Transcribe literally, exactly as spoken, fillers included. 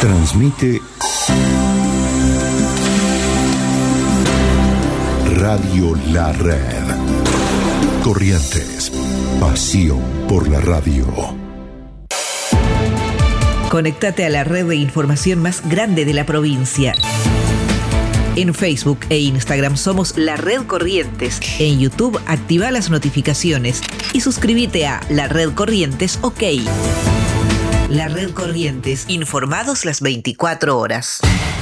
Transmite Radio La Red. Corrientes, pasión por la radio. Conéctate a la red de información más grande de la provincia. En Facebook e Instagram somos La Red Corrientes. En YouTube activa las notificaciones y suscríbete a La Red Corrientes OK. La Red Corrientes, informados las veinticuatro horas.